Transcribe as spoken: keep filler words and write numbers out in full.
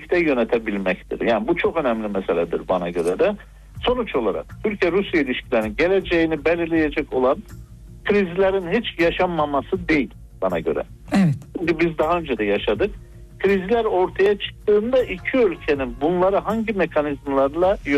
birlikte yönetebilmektir. Yani bu çok önemli meseledir bana göre de. Sonuç olarak Türkiye-Rusya ilişkilerinin geleceğini belirleyecek olan krizlerin hiç yaşanmaması değil bana göre. Evet. Çünkü biz daha önce de yaşadık. Krizler ortaya çıktığında iki ülkenin bunları hangi mekanizmalarla